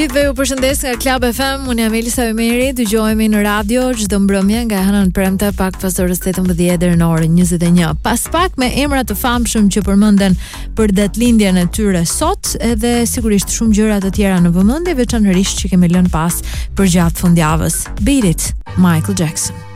Dhe ju përshëndes nga Club FM, unë jam Elisa Emeri, dëgjohemi në radio çdo mbrëmje nga hëna në premte pak pas orës 18 deri në orën 21. Pas pak me emra të famshëm që përmenden për datëlindjen e tyre sot, edhe sigurisht shumë gjëra të tjera në vëmendje, veçanërisht që kemi lënë pas për gjatë fundjavës. Beat It, Michael Jackson.